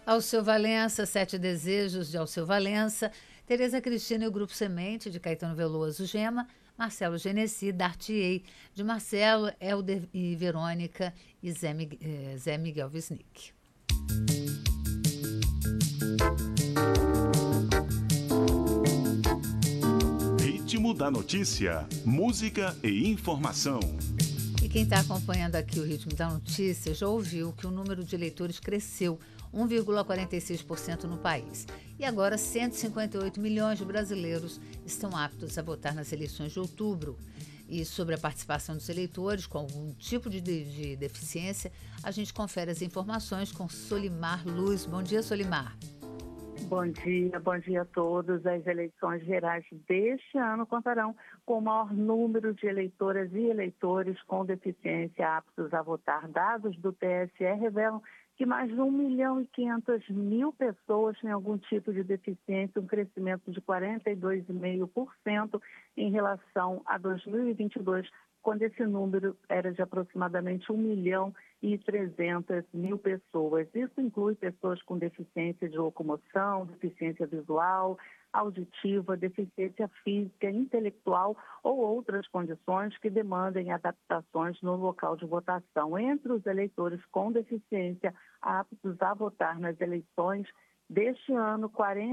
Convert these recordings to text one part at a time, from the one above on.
Alceu Valença, Sete Desejos de Alceu Valença, Tereza Cristina e o Grupo Semente, de Caetano Veloso Gema, Marcelo Genesi, Dartiei, de Marcelo, Helder e Verônica e Zé Miguel Wisnik. Ritmo da notícia, música e informação. E quem está acompanhando aqui o Ritmo da Notícia já ouviu que o número de eleitores cresceu 1,46% no país. E agora 158 milhões de brasileiros estão aptos a votar nas eleições de outubro. E sobre a participação dos eleitores com algum tipo de deficiência, a gente confere as informações com Solimar Luz. Bom dia, Solimar. Bom dia a todos. As eleições gerais deste ano contarão com o maior número de eleitoras e eleitores com deficiência aptos a votar. Dados do TSE revelam que mais de 1.500.000 pessoas têm algum tipo de deficiência, um crescimento de 42,5% em relação a 2022, quando esse número era de aproximadamente 1.300.000 pessoas. Isso inclui pessoas com deficiência de locomoção, deficiência visual, auditiva, deficiência física, intelectual ou outras condições que demandem adaptações no local de votação. Entre os eleitores com deficiência aptos a votar nas eleições deste ano,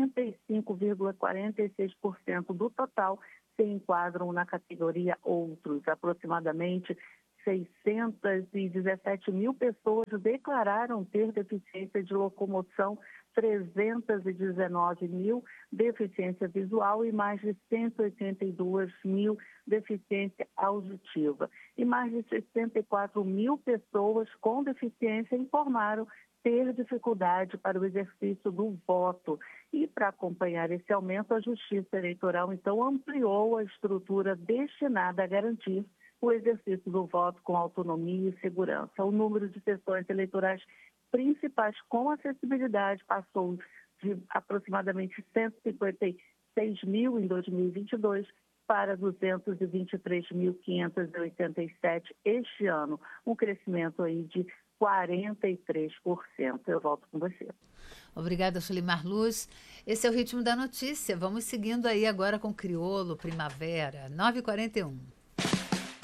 45,46% do total se enquadram na categoria Outros. Aproximadamente 617 mil pessoas declararam ter deficiência de locomoção, 319 mil deficiência visual e mais de 182 mil deficiência auditiva. E mais de 64 mil pessoas com deficiência informaram ter dificuldade para o exercício do voto. E para acompanhar esse aumento, a Justiça Eleitoral, então, ampliou a estrutura destinada a garantir o exercício do voto com autonomia e segurança. O número de sessões eleitorais principais com acessibilidade passou de aproximadamente 156 mil em 2022 para 223.587 este ano, um crescimento aí de 43%. Eu volto com você. Obrigada, Solimar Luz. Esse é o Ritmo da Notícia. Vamos seguindo aí agora com Criolo, Primavera, 9h41.